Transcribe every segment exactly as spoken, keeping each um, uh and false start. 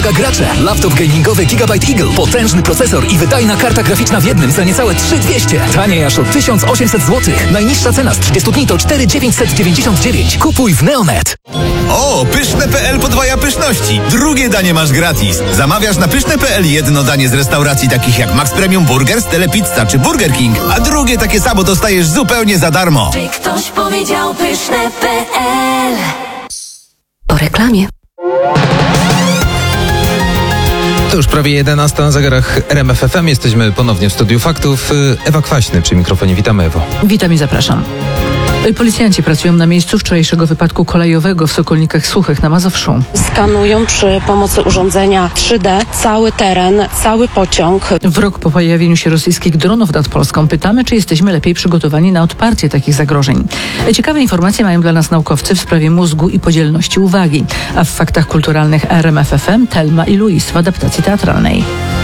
Uwaga gracze! Laptop gamingowy Gigabyte Eagle. Potężny procesor i wydajna karta graficzna w jednym za niecałe trzy tysiące dwieście. Taniej aż o tysiąc osiemset złotych. Najniższa cena z trzydziestu dni to cztery tysiące dziewięćset dziewięćdziesiąt dziewięć. Kupuj w Neonet. O, pyszne kropka pe el podwaja pyszności. Drugie danie masz gratis. Zamawiasz na pyszne kropka pe el jedno danie z restauracji takich jak Max Premium Burgers, Telepizza czy Burger King, a drugie takie samo dostajesz zupełnie za darmo. Czy ktoś powiedział pyszne kropka pe el? Po reklamie. To już prawie jedenasta na zegarach R M F F M. Jesteśmy ponownie w Studiu Faktów. Ewa Kwaśny przy mikrofonie. Witamy, Ewo. Witam i zapraszam. Policjanci pracują na miejscu wczorajszego wypadku kolejowego w Sokolnikach Suchych na Mazowszu. Skanują przy pomocy urządzenia trzy D cały teren, cały pociąg. W rok po pojawieniu się rosyjskich dronów nad Polską pytamy, czy jesteśmy lepiej przygotowani na odparcie takich zagrożeń. Ciekawe informacje mają dla nas naukowcy w sprawie mózgu i podzielności uwagi. A w faktach kulturalnych R M F F M Thelma i Louise w adaptacji teatralnej.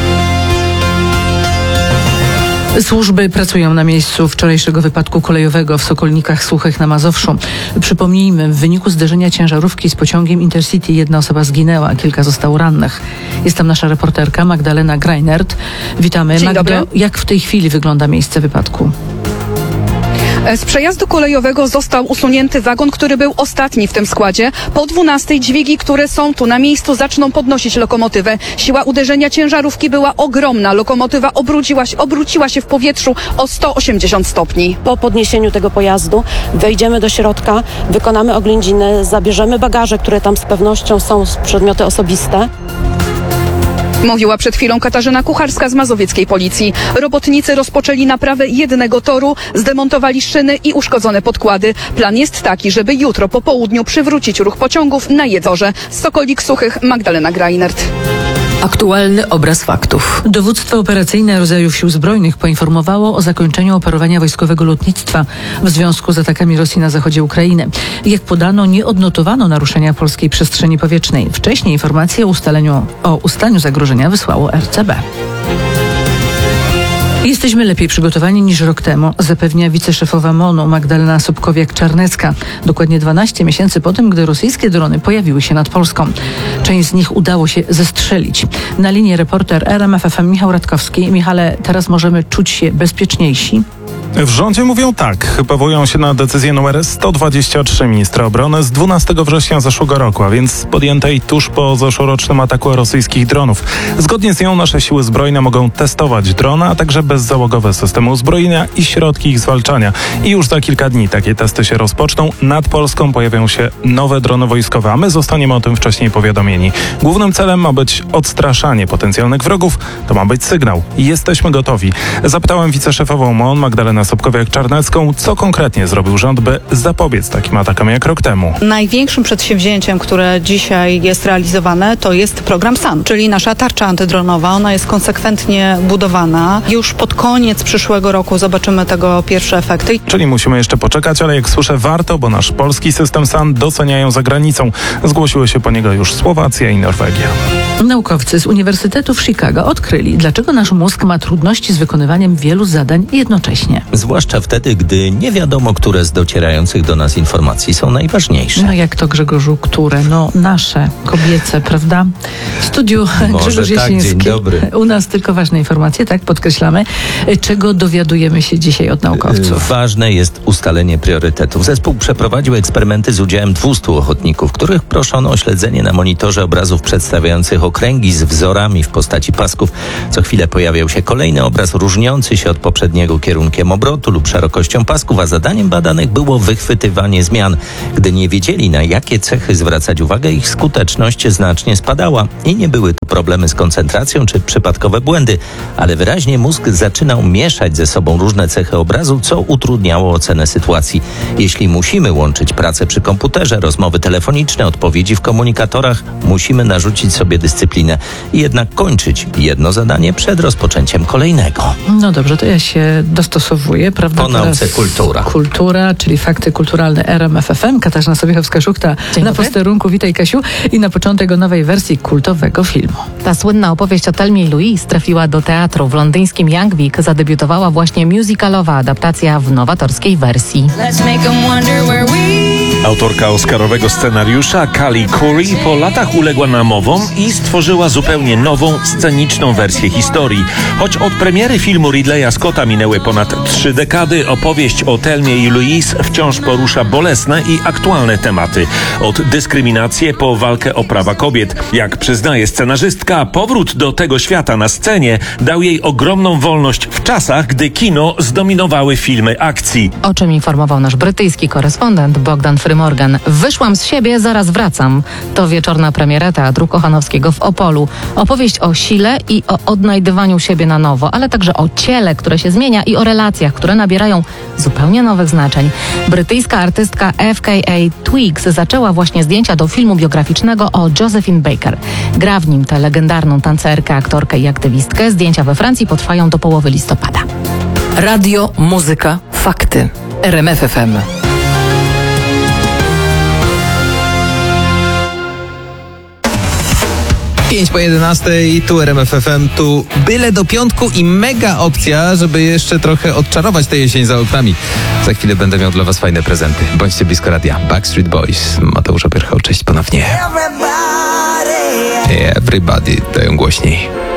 Służby pracują na miejscu wczorajszego wypadku kolejowego w Sokolnikach Suchych na Mazowszu. Przypomnijmy, w wyniku zderzenia ciężarówki z pociągiem Intercity jedna osoba zginęła, a kilka zostało rannych. Jest tam nasza reporterka Magdalena Greinert. Witamy. Dzień Magdo, dobry. jak w tej chwili wygląda miejsce wypadku? Z przejazdu kolejowego został usunięty wagon, który był ostatni w tym składzie. Po dwunastej dźwigi, które są tu na miejscu, zaczną podnosić lokomotywę. Siła uderzenia ciężarówki była ogromna. Lokomotywa obróciła się, obróciła się w powietrzu o sto osiemdziesiąt stopni. Po podniesieniu tego pojazdu wejdziemy do środka, wykonamy oględziny, zabierzemy bagaże, które tam z pewnością są przedmioty osobiste. Mówiła przed chwilą Katarzyna Kucharska z mazowieckiej policji. Robotnicy rozpoczęli naprawę jednego toru, zdemontowali szyny i uszkodzone podkłady. Plan jest taki, żeby jutro po południu przywrócić ruch pociągów na Jedworze. Z Sokolik Suchych, Magdalena Greinert. Aktualny obraz faktów. Dowództwo operacyjne rodzajów sił zbrojnych poinformowało o zakończeniu operowania wojskowego lotnictwa w związku z atakami Rosji na zachodzie Ukrainy. Jak podano, nie odnotowano naruszenia polskiej przestrzeni powietrznej. Wcześniej informacje o ustaleniu, o ustaniu zagrożenia wysłało R C B. Jesteśmy lepiej przygotowani niż rok temu, zapewnia wiceszefowa MON-u Magdalena Sobkowiak-Czarnecka. Dokładnie dwanaście miesięcy po tym, gdy rosyjskie drony pojawiły się nad Polską. Część z nich udało się zestrzelić. Na linii reporter R M F F M Michał Radkowski. Michale, teraz możemy czuć się bezpieczniejsi? W rządzie mówią tak. Powołują się na decyzję numer sto dwadzieścia trzy ministra obrony z dwunastego września zeszłego roku, a więc podjętej tuż po zeszłorocznym ataku rosyjskich dronów. Zgodnie z nią nasze siły zbrojne mogą testować drony, a także bezzałogowe systemy uzbrojenia i środki ich zwalczania. I już za kilka dni takie testy się rozpoczną. Nad Polską pojawią się nowe drony wojskowe, a my zostaniemy o tym wcześniej powiadomieni. Głównym celem ma być odstraszanie potencjalnych wrogów. To ma być sygnał. Jesteśmy gotowi. Zapytałem wiceszefową MON Magdalenę Sobkowiak-Czarnecką, co konkretnie zrobił rząd, by zapobiec takim atakom jak rok temu. Największym przedsięwzięciem, które dzisiaj jest realizowane, to jest program S A N, czyli nasza tarcza antydronowa. Ona jest konsekwentnie budowana. Już pod koniec przyszłego roku zobaczymy tego pierwsze efekty. Czyli musimy jeszcze poczekać, ale jak słyszę, warto, bo nasz polski system S A N doceniają za granicą. Zgłosiły się po niego już Słowacja i Norwegia. Naukowcy z Uniwersytetu w Chicago odkryli, dlaczego nasz mózg ma trudności z wykonywaniem wielu zadań jednocześnie. Zwłaszcza wtedy, gdy nie wiadomo, które z docierających do nas informacji są najważniejsze. No jak to, Grzegorzu, które? No nasze, kobiece, prawda? W studiu Może Grzegorz tak, Jasiński. dzień dobry. U nas tylko ważne informacje, tak podkreślamy. Czego dowiadujemy się dzisiaj od naukowców? Ważne jest ustalenie priorytetów. Zespół przeprowadził eksperymenty z udziałem dwustu ochotników, których proszono o śledzenie na monitorze obrazów przedstawiających okręgi z wzorami w postaci pasków. Co chwilę pojawiał się kolejny obraz różniący się od poprzedniego kierunkiem obrotu lub szerokością pasków, a zadaniem badanych było wychwytywanie zmian. Gdy nie wiedzieli, na jakie cechy zwracać uwagę, ich skuteczność znacznie spadała i nie były to problemy z koncentracją czy przypadkowe błędy, ale wyraźnie mózg zaczynał mieszać ze sobą różne cechy obrazu, co utrudniało ocenę sytuacji. Jeśli musimy łączyć pracę przy komputerze, rozmowy telefoniczne, odpowiedzi w komunikatorach, musimy narzucić sobie dyscyplinę i jednak kończyć jedno zadanie przed rozpoczęciem kolejnego. No dobrze, to ja się dostosowuję, prawda? Po nauce Teraz kultura. Kultura, czyli fakty kulturalne R M F F M. Katarzyna Sobiechowska-Szuchta na posterunku. Witaj, Kasiu. I na początek o nowej wersji kultowego filmu. Ta słynna opowieść o Thelmie i Louise trafiła do teatru. W londyńskim Young Vic zadebiutowała właśnie musicalowa adaptacja w nowatorskiej wersji. Let's make 'em wonder where we Autorka oscarowego scenariusza Callie Curry po latach uległa namowom i stworzyła zupełnie nową, sceniczną wersję historii. Choć od premiery filmu Ridleya Scotta minęły ponad trzy dekady, opowieść o Thelmie i Louise wciąż porusza bolesne i aktualne tematy. Od dyskryminacji po walkę o prawa kobiet. Jak przyznaje scenarzystka, powrót do tego świata na scenie dał jej ogromną wolność w czasach, gdy kino zdominowały filmy akcji. O czym informował nasz brytyjski korespondent Bogdan Frymorgan. Wyszłam z siebie, zaraz wracam. To wieczorna premiera Teatru Kochanowskiego w Opolu. Opowieść o sile i o odnajdywaniu siebie na nowo, ale także o ciele, które się zmienia i o relacjach, które nabierają zupełnie nowych znaczeń. Brytyjska artystka F K A Twigs zaczęła właśnie zdjęcia do filmu biograficznego o Josephine Baker. Gra w nim tę legendarną tancerkę, aktorkę i aktywistkę. Zdjęcia we Francji potrwają do połowy listopada. Radio, muzyka, fakty. R M F F M. pięć po jedenastej, tu R M F F M, tu byle do piątku i mega opcja, żeby jeszcze trochę odczarować tę jesień za oknami. Za chwilę będę miał dla was fajne prezenty. Bądźcie blisko radia. Backstreet Boys, Mateusz Opierchał, cześć ponownie. Everybody, Everybody dają głośniej.